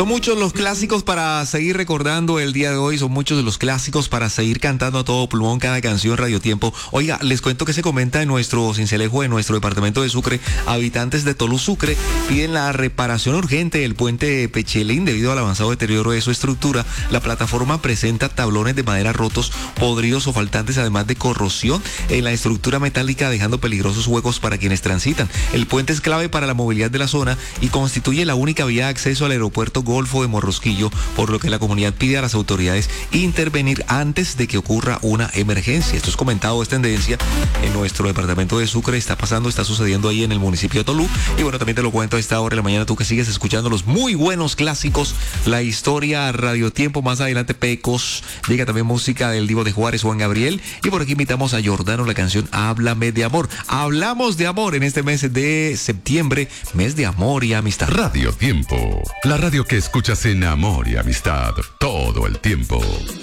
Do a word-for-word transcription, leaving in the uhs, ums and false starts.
Son muchos los clásicos para seguir recordando el día de hoy, son muchos de los clásicos para seguir cantando a todo pulmón cada canción Radio Tiempo. Oiga, les cuento que se comenta en nuestro Cincelejo, en nuestro departamento de Sucre, habitantes de Tolú, Sucre, piden la reparación urgente del puente Pechelín debido al avanzado deterioro de su estructura. La plataforma presenta tablones de madera rotos, podridos o faltantes, además de corrosión en la estructura metálica, dejando peligrosos huecos para quienes transitan. El puente es clave para la movilidad de la zona y constituye la única vía de acceso al aeropuerto Golfo de Morrosquillo, por lo que la comunidad pide a las autoridades intervenir antes de que ocurra una emergencia. Esto es comentado, es tendencia en nuestro departamento de Sucre, está pasando, está sucediendo ahí en el municipio de Tolú. Y bueno, también te lo cuento a esta hora de la mañana, tú que sigues escuchando los muy buenos clásicos, la historia Radio Tiempo, más adelante Pecos, llega también música del Divo de Juárez, Juan Gabriel, y por aquí invitamos a Jordano, la canción Háblame de amor. Hablamos de amor en este mes de septiembre, mes de amor y amistad. Radio Tiempo, la radio que escuchas en amor y amistad todo el tiempo.